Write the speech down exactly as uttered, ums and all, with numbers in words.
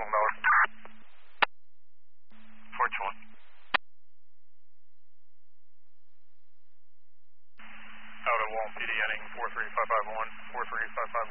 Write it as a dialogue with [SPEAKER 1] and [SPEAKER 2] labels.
[SPEAKER 1] Long Dollar. four twenty. Out of Walton P D, heading four three five five one, four three five five